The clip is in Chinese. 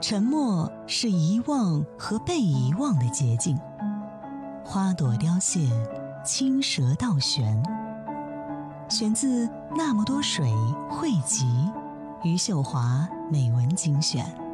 沉默是遗忘和被遗忘的捷径。花朵凋谢，青蛇倒悬。选自《那么多水》汇集，余秀华美文精选。